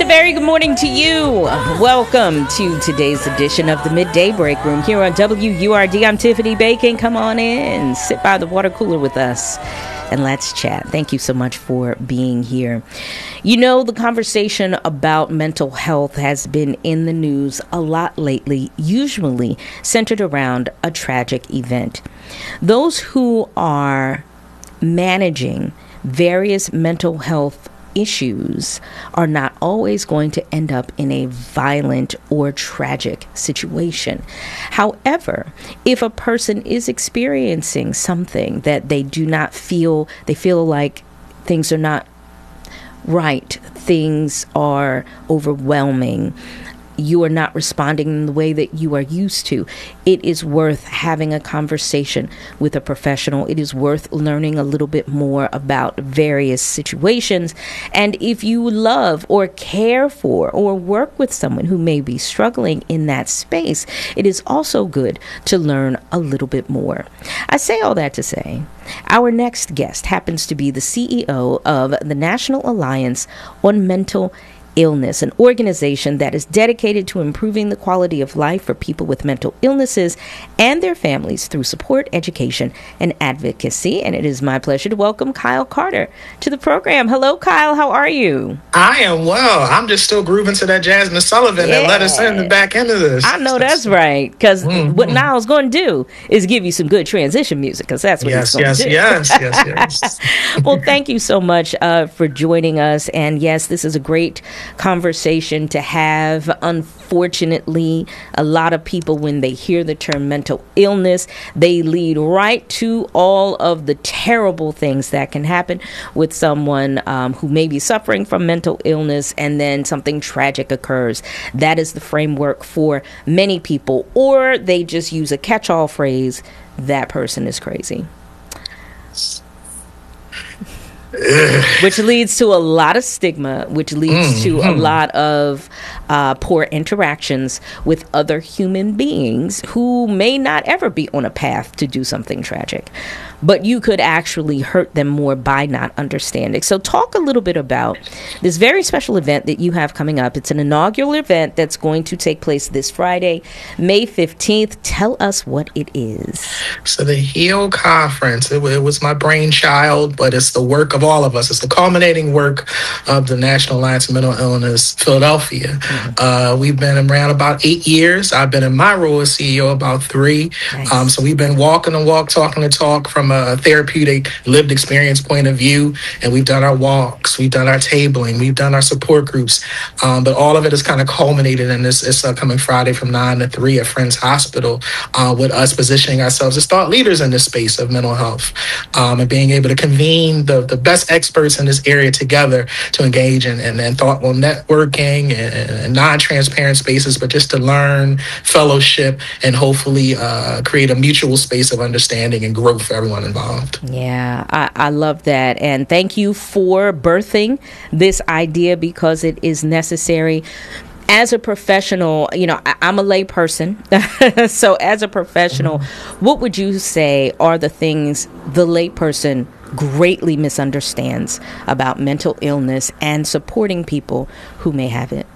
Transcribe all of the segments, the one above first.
very good morning to you. Welcome to today's edition of the Midday Break Room here on WURD. I'm Tiffany Bacon. Come on in, sit by the water cooler with us, and let's chat. Thank you so much for being here. You know, the conversation about mental health has been in the news a lot lately, usually centered around a tragic event. Those who are managing various mental health issues are not always going to end up in a violent or tragic situation. However, if a person is experiencing something that they feel like things are not right, things are overwhelming, you are not responding in the way that you are used to, it is worth having a conversation with a professional. It is worth learning a little bit more about various situations. And if you love or care for or work with someone who may be struggling in that space, it is also good to learn a little bit more. I say all that to say, our next guest happens to be the CEO of the National Alliance on Mental Illness, an organization that is dedicated to improving the quality of life for people with mental illnesses and their families through support, education, and advocacy. And it is my pleasure to welcome Kyle Carter to the program. Hello, Kyle. How are you? I am well. I'm just still grooving to that Jasmine Sullivan that let us in the back end of this. I know that's right. Because what Niall's going to do is give you some good transition music, because that's what he's going to do. Yes. Well, thank you so much for joining us. And yes, this is a great conversation to have. Unfortunately, a lot of people, when they hear the term mental illness, they lead right to all of the terrible things that can happen with someone who may be suffering from mental illness, and then something tragic occurs. That is the framework for many people, or they just use a catch-all phrase, that person is crazy. Which leads to a lot of stigma, which leads to a lot of poor interactions with other human beings who may not ever be on a path to do something tragic. But you could actually hurt them more by not understanding. So talk a little bit about this very special event that you have coming up. It's an inaugural event that's going to take place this Friday, May 15th. Tell us what it is. So the HEAL Conference, it was my brainchild, but it's the work of all of us. It's the culminating work of the National Alliance on Mental Illness, Philadelphia. We've been around about 8 years. I've been in my role as CEO about 3. Nice. So we've been walking the walk, talking the talk from a therapeutic lived experience point of view. And we've done our walks, we've done our tabling, we've done our support groups. But all of it is kind of culminated in this coming Friday from 9 to 3 at Friends Hospital, with us positioning ourselves as thought leaders in this space of mental health, and being able to convene the best experts in this area together to engage in thoughtful networking and non-transparent spaces, but just to learn, fellowship, and hopefully create a mutual space of understanding and growth for everyone involved. Yeah, I love that. And thank you for birthing this idea, because it is necessary. As a professional, you know, I'm a lay person. So as a professional, what would you say are the things the lay person greatly misunderstands about mental illness and supporting people who may have it?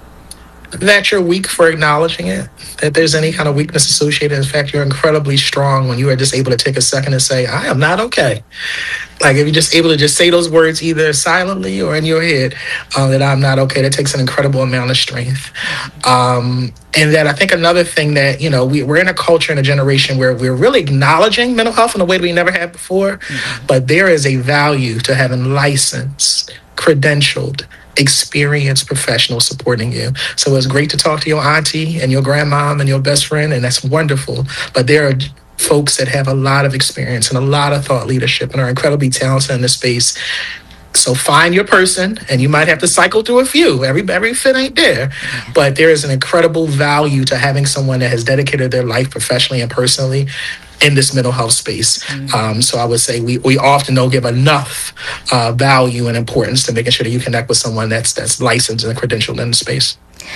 That you're weak for acknowledging it, that there's any kind of weakness associated. In fact, you're incredibly strong when you are just able to take a second and say, I am not okay. Like, if you're just able to just say those words either silently or in your head, that I'm not okay, that takes an incredible amount of strength. And that I think another thing that, you know, we're in a culture and a generation where we're really acknowledging mental health in a way that we never had before. But there is a value to having licensed, credentialed, experienced professionals supporting you. So it's great to talk to your auntie and your grandmom and your best friend, and that's wonderful. But there are folks that have a lot of experience and a lot of thought leadership and are incredibly talented in this space. So find your person, and you might have to cycle through a few. Every fit ain't there. But there is an incredible value to having someone that has dedicated their life professionally and personally in this mental health space. So I would say we often don't give enough value and importance to making sure that you connect with someone that's licensed and credentialed in the space.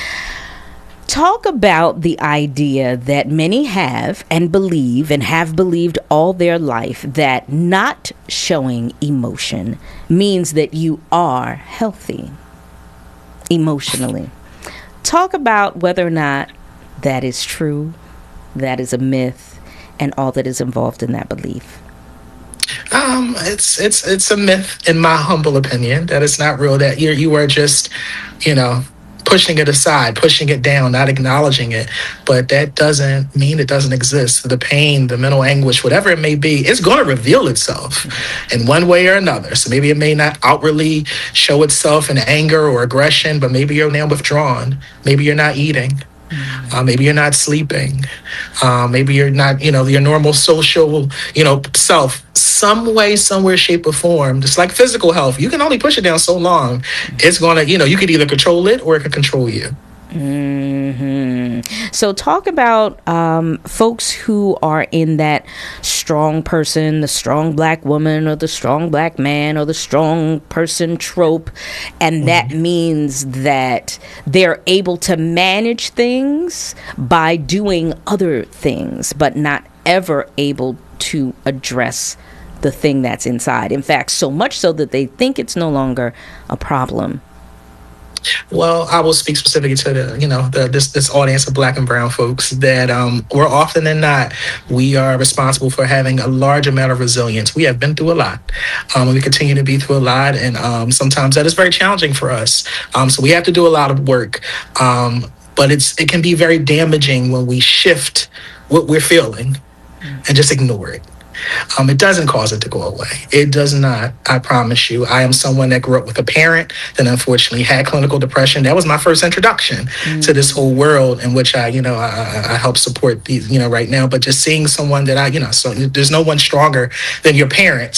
Talk about the idea that many have and have believed all their life that not showing emotion means that you are healthy. emotionally. Talk about whether or not that is true, that is a myth, and all that is involved in that belief. It's a myth, in my humble opinion, that it's not real. That you are just, pushing it aside, pushing it down, not acknowledging it. But that doesn't mean it doesn't exist. The pain, the mental anguish, whatever it may be, it's going to reveal itself in one way or another. So maybe it may not outwardly show itself in anger or aggression, but maybe you're now withdrawn. Maybe you're not eating. Maybe you're not sleeping. Maybe you're not, your normal social, self. Some way, somewhere, shape, or form, just like physical health, you can only push it down so long. It's going to, you could either control it or it can control you. So talk about folks who are in that strong person, the strong black woman or the strong black man or the strong person trope. And that means that they're able to manage things by doing other things, but not ever able to address the thing that's inside. In fact, so much so that they think it's no longer a problem. Well, I will speak specifically to this audience of black and brown folks that more often than not, we are responsible for having a large amount of resilience. We have been through a lot, and we continue to be through a lot, and sometimes that is very challenging for us. So we have to do a lot of work, but it can be very damaging when we shift what we're feeling and just ignore it. It doesn't cause it to go away. It does not. I promise you. I am someone that grew up with a parent that unfortunately had clinical depression. That was my first introduction to this whole world in which I help support these, right now. But just seeing someone that so there's no one stronger than your parents